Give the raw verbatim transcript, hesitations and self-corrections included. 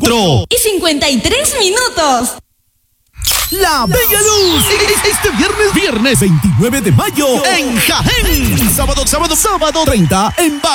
cuatro y cincuenta y tres minutos. La Bella Luz, este viernes, viernes veintinueve de mayo en Jaén. Sábado, sábado, sábado treinta en